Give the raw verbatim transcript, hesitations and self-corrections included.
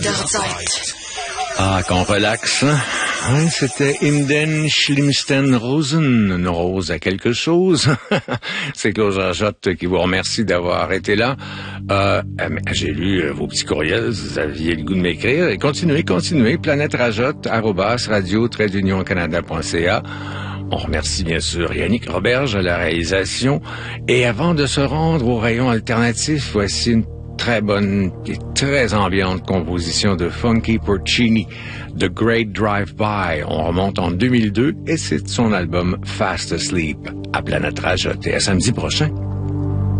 Ah, qu'on relaxe. Oui, c'était Inden Schlimmsten Rosen, Rose à quelque chose. C'est Claude Rajotte qui vous remercie d'avoir été là. Euh, j'ai lu vos petits courriels, vous aviez le goût de m'écrire. Et continuez, continuez. Planète Rajotte, arrobas, radio, trait d'union canada point c a. On remercie bien sûr Yannick Roberge à la réalisation. Et avant de se rendre au rayon alternatif, voici une très bonne et très ambiante composition de Funky Porcini, The Great Drive-By. On remonte en deux mille deux et c'est son album Fast Asleep à Planète Rajotte. Et à samedi prochain.